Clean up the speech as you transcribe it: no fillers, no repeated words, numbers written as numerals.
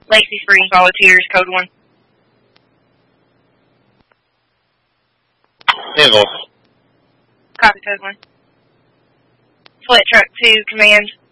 Lacey Springs Volunteers, code 1. Civil. Copy, code 1. Split truck 2, command.